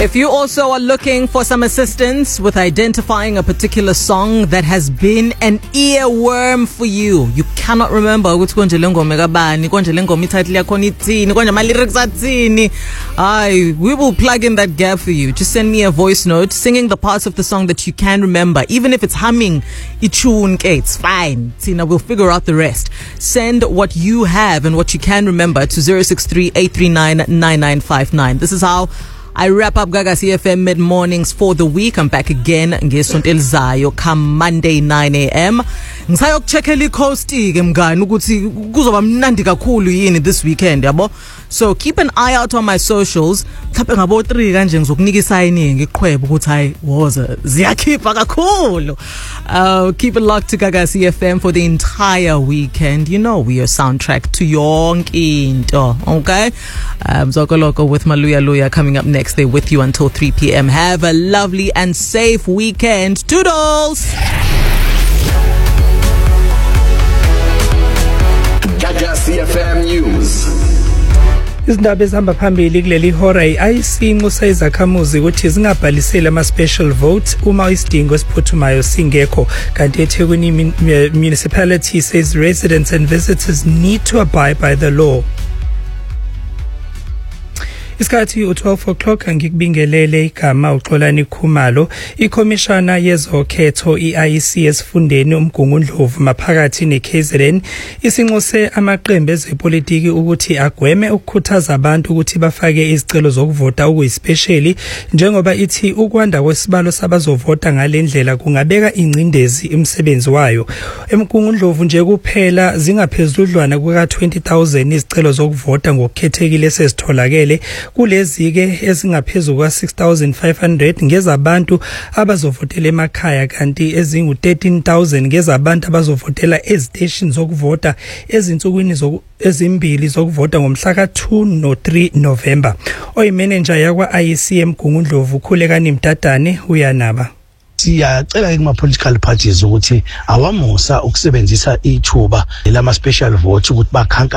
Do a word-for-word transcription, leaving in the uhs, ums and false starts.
If you also are looking for some assistance with identifying a particular song that has been an earworm for you, you cannot remember ukuthi konje lengoma kabani, konje lengoma ititle yakhona ithini, konje ama lyrics athini, ay, we will plug in that gap for you. Just send me a voice note singing the parts of the song that you can remember, even if it's humming itune, okay, it's fine. Tina, we'll figure out the rest. Send what you have and what you can remember to zero six three, eight three nine, nine nine five nine. This is how I wrap up Gaga C F M mid-mornings for the week. I'm back again ngesonto elizayo come Monday nine a.m. Ngisayokucheckela icoast-ke mngani ukuthi kuzoba mnandi kakhulu yini this weekend yabo. So keep an eye out on my socials. Mhlawumbe ngabo three kanje ngizokunika isayini ngiqhwebe ukuthi hayi woza ziyakhipha kakhulu. Uh keep it locked to Gaga C F M for the entire weekend. You know we are soundtrack to yonke into, okay? Um Zokoloko with Maluya Luya coming up next. Stay with you until three p.m. Have a lovely and safe weekend. Toodles! Gaga C F M News. Izindaba ezihamba phambili kuleli hora I C inxusa izakhamuzi ukuthi zingabhalisele ama special vote uma isidingo esiphuthumayo singekho, kanti eThekwini municipality says residents and visitors need to abide by the law. Isikhathi u twelve o'clock angikubingelele igama uXolani Khumalo. Ikhomishana yezokhetho I C esifundeni uMgungundlovu maphakathi neK Z N isinxuse amaqembu ezepolitiki ukuthi agweme ukukhuthaza abantu ukuthi bafake izicelo zokuvota okuyispecially, njengoba ithi ukwanda kwesibalo sabazovota ngalendlela kungabeka ingcindezi umsebenzi wayo. eMgungundlovu nje kuphela zingaphezudlwana kuka twenty thousand izicelo zokuvota ngokukhethekile sezitholakele, kulezi ke ezingaphezulu kwa six thousand five hundred ngezabantu abazovotela emakhaya, kanti ezingu thirteen thousand ngezabantu abazovotela ezitations zokuvota ezinsukwini ezimbili zokuvota ngomhla ka two no three November. Oyimanager yakwa I C eMgungundlovu Khulekani Mdadane uyanaba. Siyacela ke kuma political parties ukuthi awamusa ukusebenzisa ithuba lama special vote ukuthi bakhanka